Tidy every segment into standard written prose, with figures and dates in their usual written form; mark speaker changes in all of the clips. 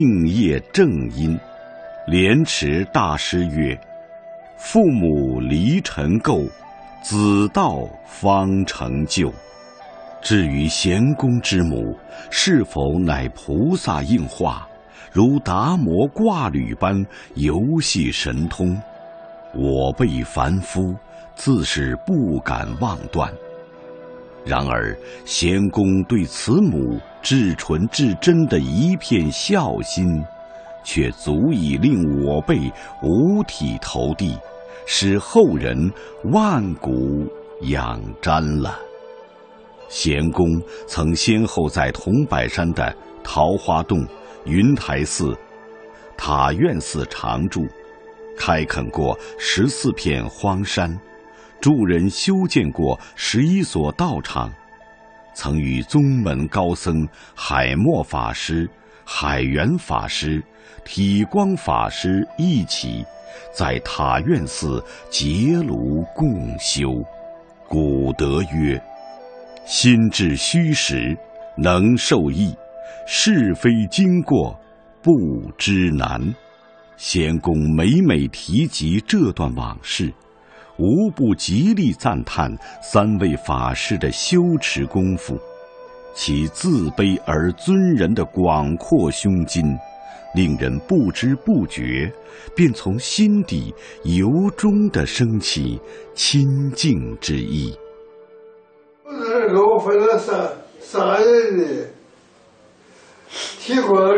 Speaker 1: 应业正音，莲池大师曰：父母离尘垢，子道方成就。至于贤公之母，是否乃菩萨应化，如达摩挂履般游戏神通，我辈凡夫自是不敢妄断。然而贤公对慈母至纯至真的一片孝心，却足以令我辈五体投地，使后人万古仰瞻了。贤公曾先后在桐柏山的桃花洞、云台寺、塔院寺常住，开垦过14片荒山，助人修建过11所道场，曾与宗门高僧海默法师、海源法师、体光法师一起在塔院寺结庐共修。古德曰：心至虚实，能受益；是非经过，不知难。贤公每每提及这段往事，无不极力赞叹3位法师的修持功夫，其自卑而尊人的广阔胸襟，令人不知不觉便从心底由衷地升起亲近之意。
Speaker 2: 给我分了三人的，提光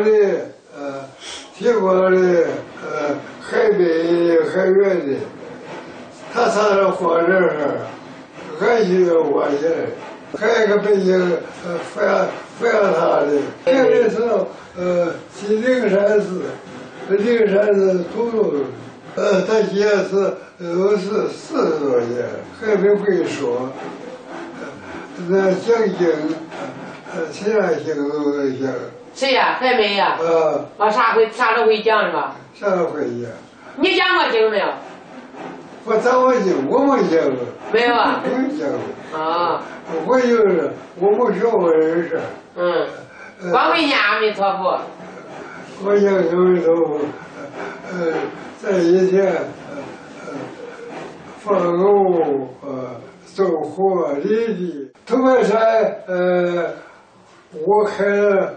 Speaker 2: 的，海北海远的，他仨人放这儿，俺就我去，还有个北京扶阳他的，这个是去灵山寺土路，他也是都是40多年，还没会说。那讲经，其他经都能讲。
Speaker 3: 谁呀？还没呀？啥都会讲是吧？
Speaker 2: 啥都会讲。
Speaker 3: 你讲过经没有？
Speaker 2: 我讲过经，我没讲过。
Speaker 3: 没有啊？
Speaker 2: 没讲过。
Speaker 3: 啊。
Speaker 2: 我就是我没学过人事。
Speaker 3: 光会念阿弥陀佛。
Speaker 2: 我讲阿弥陀佛，在以前，放狗走火犁地。桐柏山，我开了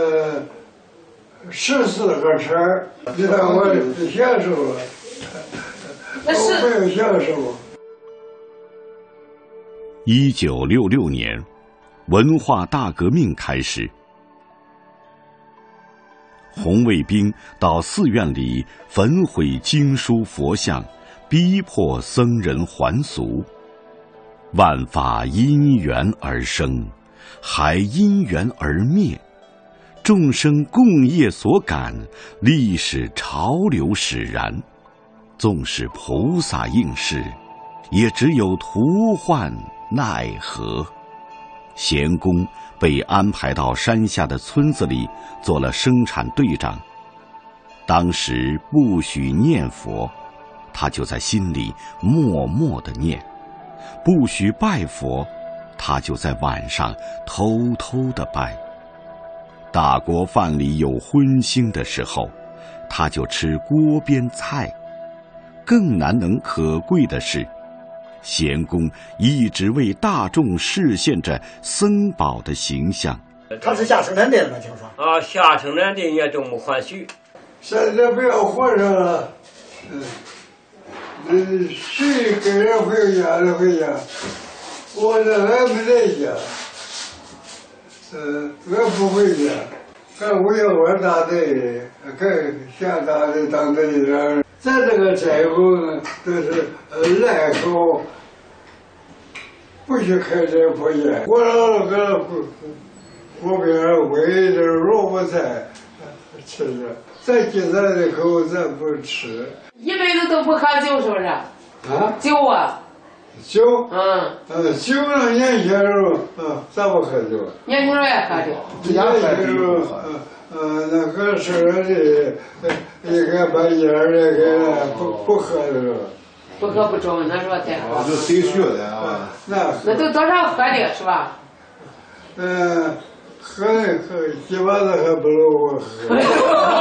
Speaker 2: 14个车，你看我享受了，我没有享受。
Speaker 1: 1966年，文化大革命开始，红卫兵到寺院里焚毁经书佛像，逼迫僧人还俗。万法因缘而生，还因缘而灭，众生共业所感，历史潮流使然。纵使菩萨应是，也只有徒患奈何。贤公被安排到山下的村子里做了生产队长，当时不许念佛，他就在心里默默地念；不许拜佛，他就在晚上偷偷地拜。大锅饭里有荤腥的时候，他就吃锅边菜。更难能可贵的是，贤公一直为大众示现着僧宝的形象。
Speaker 4: 他是下生产队吗？听说
Speaker 5: 下生产队也都没还许。
Speaker 2: 现在不要活着了，谁给人回家就回家，我这还没在家，我不回家，干我要玩大队，干下大队当队长。咱这个斋后呢，都是赖口，不许开斋破烟。我老个锅边煨点萝卜菜吃着，咱今咱的口咱不吃。
Speaker 3: 一辈子都不喝酒是不是？酒啊。
Speaker 2: 酒。酒呢，年轻时候，咱不喝酒。
Speaker 3: 年轻时候也喝酒。
Speaker 2: 年轻时候，那个是的，应该把烟那个不喝的了。
Speaker 3: 不喝不中，那时候才喝。
Speaker 6: 就谁学的啊？
Speaker 2: 那
Speaker 3: 都多少喝的是吧？
Speaker 2: 喝，基本上还不如我喝。